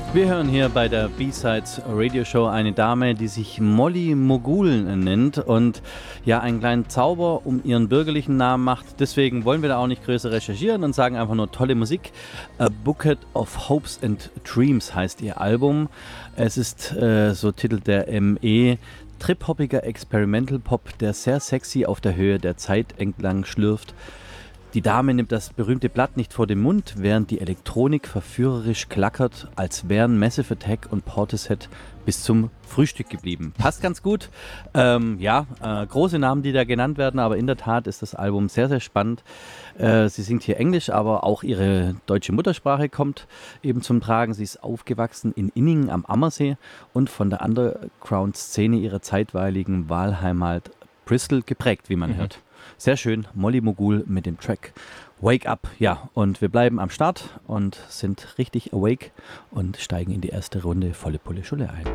Wir hören hier bei der B-Sides Radio Show eine Dame, die sich Molly Mogul nennt und ja einen kleinen Zauber um ihren bürgerlichen Namen macht. Deswegen wollen wir da auch nicht größer recherchieren und sagen einfach nur tolle Musik. A Bouquet of Hopes and Dreams heißt ihr Album. Es ist, so titelt der ME, trip-hoppiger Experimental Pop, der sehr sexy auf der Höhe der Zeit entlang schlürft. Die Dame nimmt das berühmte Blatt nicht vor den Mund, während die Elektronik verführerisch klackert, als wären Massive Attack und Portishead bis zum Frühstück geblieben. Passt ganz gut. Große Namen, die da genannt werden, aber in der Tat ist das Album sehr, sehr spannend. Sie singt hier Englisch, aber auch ihre deutsche Muttersprache kommt eben zum Tragen. Sie ist aufgewachsen in Inningen am Ammersee und von der Underground-Szene ihrer zeitweiligen Wahlheimat Bristol geprägt, wie man hört. Sehr schön, Molly Mogul mit dem Track Wake Up. Ja, und wir bleiben am Start und sind richtig awake und steigen in die erste Runde volle Pulle Schulle ein.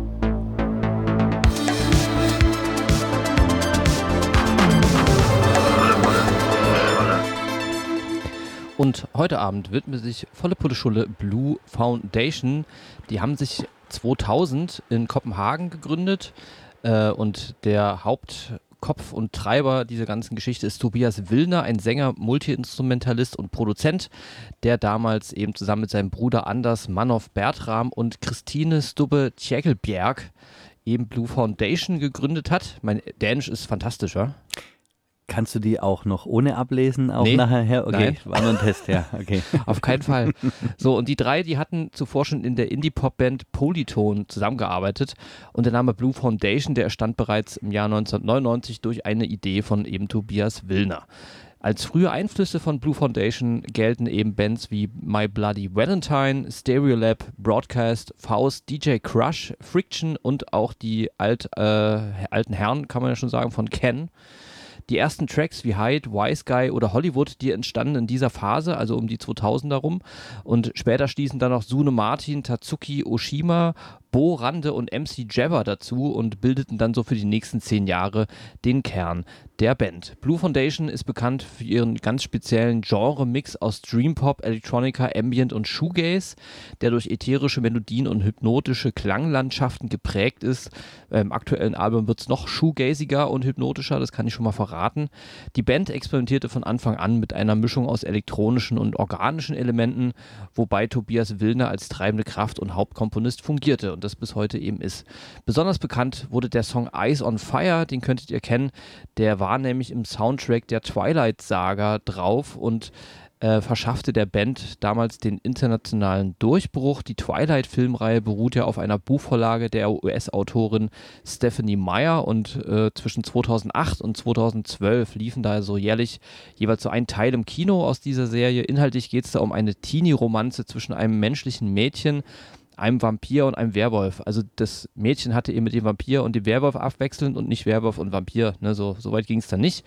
Und heute Abend widmet sich volle Pulle Schulle Blue Foundation. Die haben sich 2000 in Kopenhagen gegründet und der Hauptkopf und Treiber dieser ganzen Geschichte ist Tobias Willner, ein Sänger, Multiinstrumentalist und Produzent, der damals eben zusammen mit seinem Bruder Anders Manhoff Bertram und Christine Stubbe Tjekelbjerg eben Blue Foundation gegründet hat. Mein Dänisch ist fantastisch, ja? Kannst du die auch noch ohne ablesen, auch Nee, nachher her? Okay, nein. war nur ein Test, ja, okay. Auf keinen Fall. So, und die drei, die hatten zuvor schon in der Indie-Pop-Band Polytone zusammengearbeitet und der Name Blue Foundation, der entstand bereits im Jahr 1999 durch eine Idee von eben Tobias Willner. Als frühe Einflüsse von Blue Foundation gelten eben Bands wie My Bloody Valentine, Stereolab, Broadcast, Faust, DJ Crush, Friction und auch die alten Herren, kann man ja schon sagen, von Ken. Die ersten Tracks wie Hyde, Wise Guy oder Hollywood, die entstanden in dieser Phase, also um die 2000er rum. Und später stießen dann noch Sune Martin, Tatsuki Oshima, Bo Rande und MC Jabber dazu und bildeten dann so für die nächsten 10 Jahre den Kern der Band. Blue Foundation ist bekannt für ihren ganz speziellen Genre-Mix aus Dream-Pop, Electronica, Ambient und Shoegaze, der durch ätherische Melodien und hypnotische Klanglandschaften geprägt ist. Im aktuellen Album wird es noch shoegaziger und hypnotischer, das kann ich schon mal verraten. Die Band experimentierte von Anfang an mit einer Mischung aus elektronischen und organischen Elementen, wobei Tobias Willner als treibende Kraft und Hauptkomponist fungierte und das bis heute eben ist. Besonders bekannt wurde der Song Eyes on Fire, den könntet ihr kennen. Der war nämlich im Soundtrack der Twilight Saga drauf und verschaffte der Band damals den internationalen Durchbruch. Die Twilight-Filmreihe beruht ja auf einer Buchvorlage der US-Autorin Stephenie Meyer und zwischen 2008 und 2012 liefen da so jährlich jeweils so ein Teil im Kino aus dieser Serie. Inhaltlich geht es da um eine Teenie-Romanze zwischen einem menschlichen Mädchen, einem Vampir und einem Werwolf. Also das Mädchen hatte eben mit dem Vampir und dem Werwolf abwechselnd und nicht Werwolf und Vampir. Ne? So weit ging es dann nicht,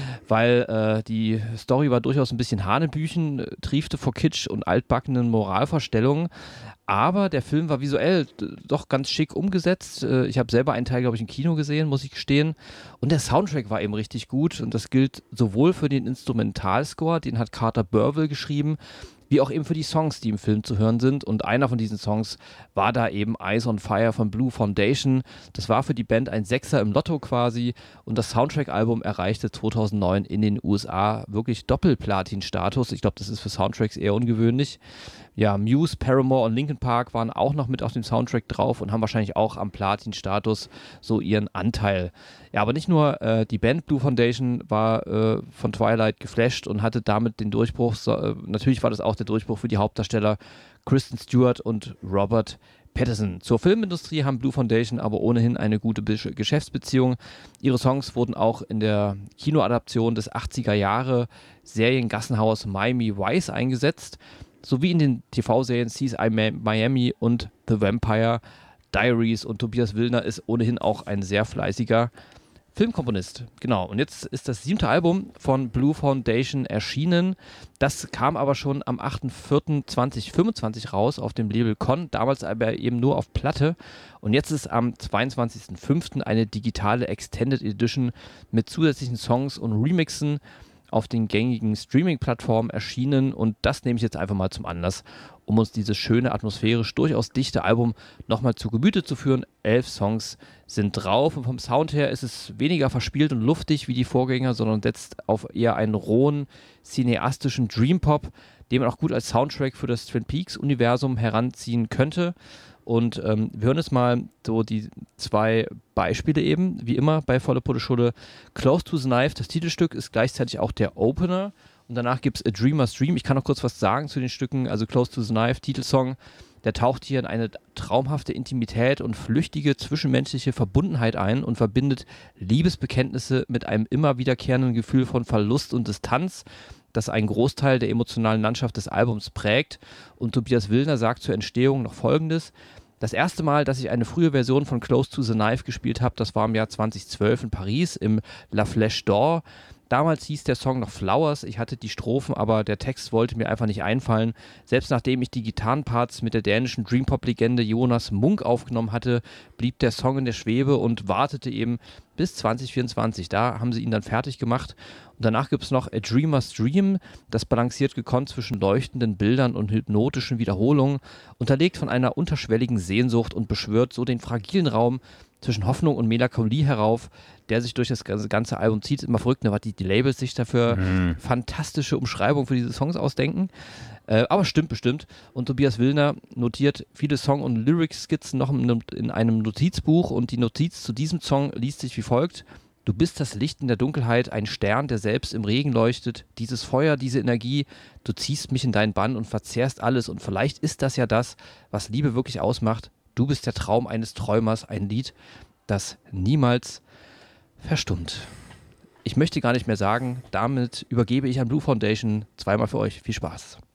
weil die Story war durchaus ein bisschen Hanebüchen, triefte vor Kitsch und altbackenen Moralvorstellungen. Aber der Film war visuell doch ganz schick umgesetzt. Ich habe selber einen Teil, glaube ich, im Kino gesehen, muss ich gestehen. Und der Soundtrack war eben richtig gut. Und das gilt sowohl für den Instrumentalscore, den hat Carter Burwell geschrieben, wie auch eben für die Songs, die im Film zu hören sind. Und einer von diesen Songs war da eben Eyes on Fire von Blue Foundation. Das war für die Band ein Sechser im Lotto quasi. Und das Soundtrack-Album erreichte 2009 in den USA wirklich Doppelplatin-Status. Ich glaube, das ist für Soundtracks eher ungewöhnlich. Ja, Muse, Paramore und Linkin Park waren auch noch mit auf dem Soundtrack drauf und haben wahrscheinlich auch am Platin-Status so ihren Anteil. Ja, aber nicht nur die Band Blue Foundation war von Twilight geflasht und hatte damit den Durchbruch. Natürlich war das auch der Durchbruch für die Hauptdarsteller Kristen Stewart und Robert Pattinson. Zur Filmindustrie haben Blue Foundation aber ohnehin eine gute Geschäftsbeziehung. Ihre Songs wurden auch in der Kinoadaption des 80er Jahre Seriengassenhaus Miami Vice eingesetzt, sowie in den TV-Serien CSI Miami und The Vampire Diaries. Und Tobias Willner ist ohnehin auch ein sehr fleißiger Filmkomponist. Genau, und jetzt ist das 7. Album von Blue Foundation erschienen. Das kam aber schon am 8.4.2025 raus auf dem Label Con, damals aber eben nur auf Platte. Und jetzt ist am 22.05. eine digitale Extended Edition mit zusätzlichen Songs und Remixen auf den gängigen Streaming-Plattformen erschienen und das nehme ich jetzt einfach mal zum Anlass, um uns dieses schöne, atmosphärisch durchaus dichte Album nochmal zu Gemüte zu führen. 11 Songs sind drauf und vom Sound her ist es weniger verspielt und luftig wie die Vorgänger, sondern setzt auf eher einen rohen, cineastischen Dream-Pop, den man auch gut als Soundtrack für das Twin Peaks-Universum heranziehen könnte. Und wir hören jetzt mal so die 2 Beispiele eben, wie immer bei Volle Pulle. Close to the Knife, das Titelstück, ist gleichzeitig auch der Opener. Und danach gibt es A Dreamer's Dream. Ich kann noch kurz was sagen zu den Stücken. Also Close to the Knife, Titelsong, der taucht hier in eine traumhafte Intimität und flüchtige zwischenmenschliche Verbundenheit ein und verbindet Liebesbekenntnisse mit einem immer wiederkehrenden Gefühl von Verlust und Distanz, das einen Großteil der emotionalen Landschaft des Albums prägt. Und Tobias Willner sagt zur Entstehung noch Folgendes: Das erste Mal, dass ich eine frühe Version von Close to the Knife gespielt habe, das war im Jahr 2012 in Paris im La Flèche d'Or. Damals hieß der Song noch Flowers, ich hatte die Strophen, aber der Text wollte mir einfach nicht einfallen. Selbst nachdem ich die Gitarrenparts mit der dänischen Dreampop-Legende Jonas Munk aufgenommen hatte, blieb der Song in der Schwebe und wartete eben bis 2024. Da haben sie ihn dann fertig gemacht. Und danach gibt es noch A Dreamer's Dream, das balanciert gekonnt zwischen leuchtenden Bildern und hypnotischen Wiederholungen, unterlegt von einer unterschwelligen Sehnsucht und beschwört so den fragilen Raum zwischen Hoffnung und Melancholie herauf, der sich durch das ganze Album zieht. Ist immer verrückt, ne, was die Labels sich dafür fantastische Umschreibungen für diese Songs ausdenken. Aber stimmt bestimmt. Und Tobias Willner notiert viele Song- und Lyric-Skizzen noch in einem Notizbuch und die Notiz zu diesem Song liest sich wie folgt: Du bist das Licht in der Dunkelheit, ein Stern, der selbst im Regen leuchtet. Dieses Feuer, diese Energie, du ziehst mich in deinen Bann und verzehrst alles. Und vielleicht ist das ja das, was Liebe wirklich ausmacht. Du bist der Traum eines Träumers, ein Lied, das niemals verstummt. Ich möchte gar nicht mehr sagen, damit übergebe ich an Blue Foundation zweimal für euch. Viel Spaß.